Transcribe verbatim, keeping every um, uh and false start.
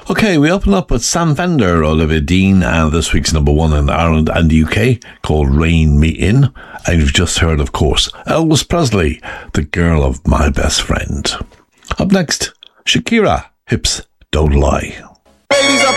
Okay, we open up with Sam Fender, Olivia Dean, and this week's number one in Ireland and U K, called Rein Me In. And you've just heard, of course, Elvis Presley, The Girl of My Best Friend. Up next, Shakira, Hips Don't Lie. Ladies, I